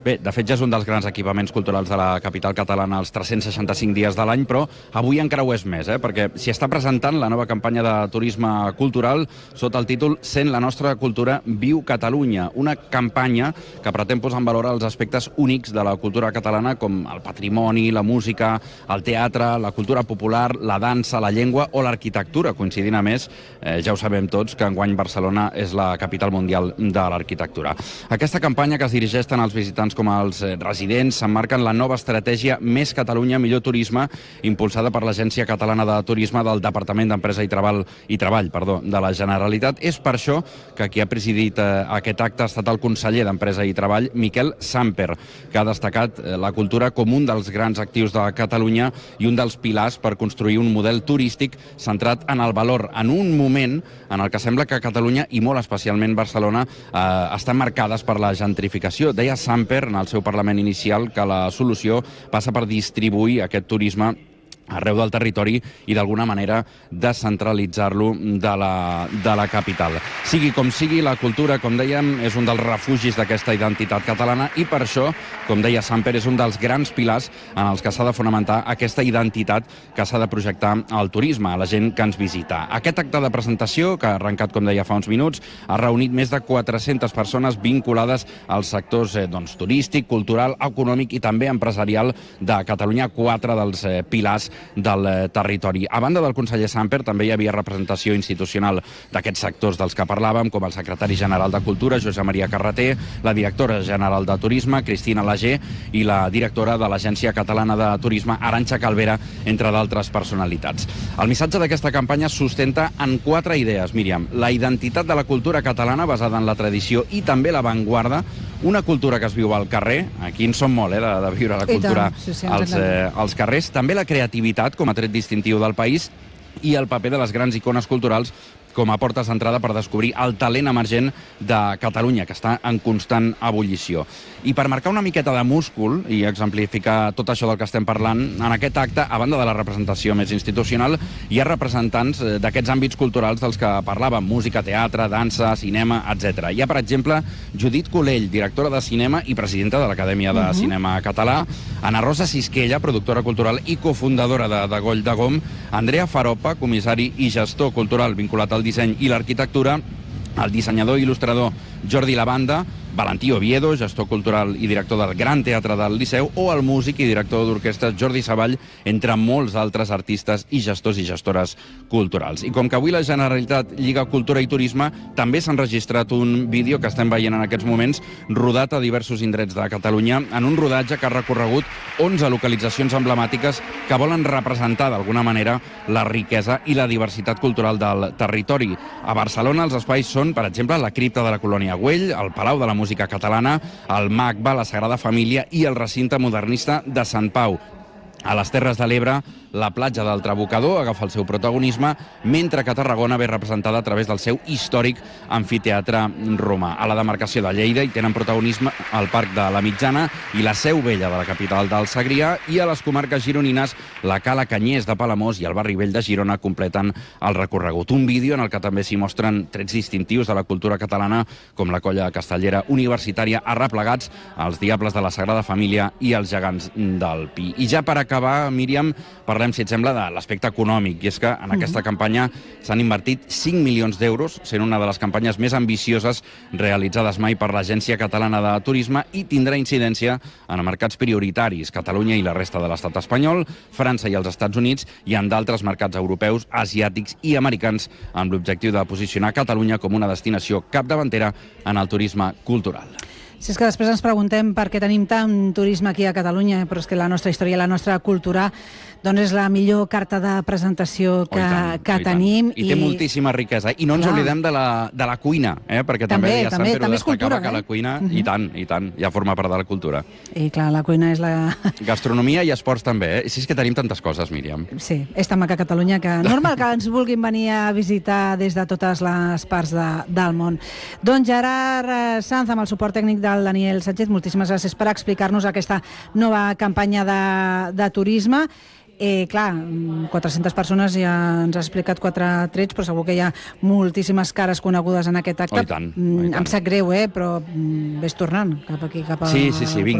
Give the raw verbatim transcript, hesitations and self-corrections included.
Bé, de fet ja és un dels grans equipaments culturals de la capital catalana els tres-cents seixanta-cinc dies de l'any, però avui encara ho és més, eh? perquè s'hi està presentant la nova campanya de turisme cultural sota el títol Sent la nostra cultura, viu Catalunya, una campanya que pretén posar en valor els aspectes únics de la cultura catalana com el patrimoni, la música, el teatre, la cultura popular, la dansa, la llengua o l'arquitectura, coincidint a més, eh, ja ho sabem tots, que enguany Barcelona és la capital mundial de l'arquitectura. Aquesta campanya, que es dirigeix tant als visitants com els residents, s'emmarca en la nova estratègia Més Catalunya, Millor Turisme, impulsada per l'Agència Catalana de Turisme del Departament d'Empresa i Treball, i Treball perdó, de la Generalitat. És per això que qui ha presidit eh, aquest acte ha estat el conseller d'Empresa i Treball, Miquel Samper, que ha destacat eh, la cultura com un dels grans actius de Catalunya i un dels pilars per construir un model turístic centrat en el valor, en un moment en el que sembla que Catalunya, i molt especialment Barcelona, eh, estan marcades per la gentrificació. Deia Samper en el seu Parlament inicial que la solució passa per distribuir aquest turisme arreu del territori i d'alguna manera descentralitzar-lo de la, de la capital. Sigui com sigui, la cultura, com dèiem, és un dels refugis d'aquesta identitat catalana i per això, com deia Samper, és un dels grans pilars en els que s'ha de fonamentar aquesta identitat que s'ha de projectar al turisme, a la gent que ens visita. Aquest acte de presentació, que ha arrencat, com deia, fa uns minuts, ha reunit més de quatre-centes persones vinculades als sectors eh, doncs, turístic, cultural, econòmic i també empresarial de Catalunya, quatre dels eh, pilars del territori. A banda del conseller Samper, també hi havia representació institucional d'aquests sectors dels que parlàvem, com el secretari general de Cultura, Josep Maria Carreter, la directora general de Turisme, Cristina Lager, i la directora de l'Agència Catalana de Turisme, Arantxa Calvera, entre d'altres personalitats. El missatge d'aquesta campanya es sustenta en quatre idees, Míriam. La identitat de la cultura catalana basada en la tradició i també l'avantguarda, una cultura que es viu al carrer, aquí en som molt, eh, de, de viure la cultura sí, sí, als, eh, als carrers, també la creativitat com a tret distintiu del país i el paper de les grans icones culturals com a portes d'entrada per descobrir el talent emergent de Catalunya, que està en constant ebullició. I per marcar una miqueta de múscul i exemplificar tot això del que estem parlant, en aquest acte, a banda de la representació més institucional, hi ha representants d'aquests àmbits culturals dels que parlàvem, música, teatre, dansa, cinema, etcètera. Hi ha, per exemple, Judit Colell, directora de cinema i presidenta de l'Acadèmia de uh-huh. Cinema Català, Ana Rosa Sisquella, productora cultural i cofundadora de, de Goll de Gom, Andrea Faropa, comissari i gestor cultural vinculat al disseny i l'arquitectura, el dissenyador i il·lustrador Jordi Lavanda, Valentí Oviedo, gestor cultural i director del Gran Teatre del Liceu, o el músic i director d'orquestra Jordi Savall, entre molts altres artistes i gestors i gestores culturals. I com que avui la Generalitat lliga cultura i turisme, també s'ha enregistrat un vídeo que estem veient en aquests moments, rodat a diversos indrets de Catalunya, en un rodatge que ha recorregut onze localitzacions emblemàtiques que volen representar d'alguna manera la riquesa i la diversitat cultural del territori. A Barcelona els espais són, per exemple, la cripta de la Colònia Güell, el Palau de la Música Catalana, el MACBA, la Sagrada Família i el recinte modernista de Sant Pau. A les Terres de l'Ebre, la platja del Trabucador agafa el seu protagonisme, mentre que Tarragona ve representada a través del seu històric amfiteatre romà. A la demarcació de Lleida hi tenen protagonisme el Parc de la Mitjana i la Seu Vella de la capital del Segrià, i a les comarques gironines la Cala Canyers de Palamós i el Barri Vell de Girona completen el recorregut. Un vídeo en el que també s'hi mostren trets distintius de la cultura catalana, com la colla castellera universitària Arreplegats, els Diables de la Sagrada Família i els Gegants del Pi. I ja per acabar, Míriam, parlem, si et sembla, de l'aspecte econòmic, i és que en aquesta campanya s'han invertit cinc milions d'euros, sent una de les campanyes més ambicioses realitzades mai per l'Agència Catalana de Turisme, i tindrà incidència en mercats prioritaris, Catalunya i la resta de l'estat espanyol, França i els Estats Units, i en d'altres mercats europeus, asiàtics i americans, amb l'objectiu de posicionar Catalunya com una destinació capdavantera en el turisme cultural. Si és que després ens preguntem per què tenim tant turisme aquí a Catalunya, però és que la nostra història, la nostra cultura, doncs és la millor carta de presentació que, oh, tant, que oh, tenim. I, I té moltíssima riquesa. I no ens Clar. oblidem de la, de la cuina, eh? perquè també, també ja també, també destacava cultura, que eh? la cuina, uh-huh. i tant, i tant, ja forma part de la cultura. I clar, la cuina és la... Gastronomia i esports també, eh? Si és que tenim tantes coses, Míriam. Sí, és tan maca Catalunya que normal que ens vulguin venir a visitar des de totes les parts de, del món. Doncs Gerard Sanz, amb el suport tècnic del Daniel Sánchez, moltíssimes gràcies per explicar-nos aquesta nova campanya de, de turisme. Eh, clar, quatre-centes persones, ja ens ha explicat quatre trets, però segur que hi ha moltíssimes cares conegudes en aquest acte. Oh, i tant, oh, i tant. Em sap greu, eh, però vés tornant cap aquí, cap a... Sí, sí, sí, vinga.